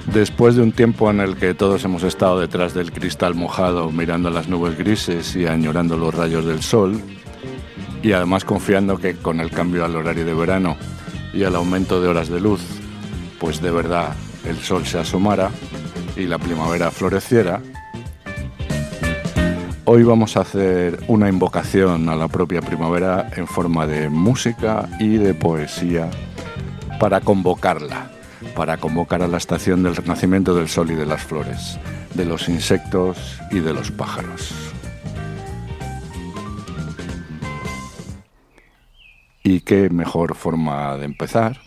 Después de un tiempo en el que todos hemos estado detrás del cristal mojado, mirando las nubes grises y añorando los rayos del sol, y además confiando que con el cambio al horario de verano y al aumento de horas de luz, pues de verdad el sol se asomara y la primavera floreciera, hoy vamos a hacer una invocación a la propia primavera en forma de música y de poesía para convocarla. Para convocar a la estación del renacimiento del sol y de las flores, de los insectos y de los pájaros. ¿Y qué mejor forma de empezar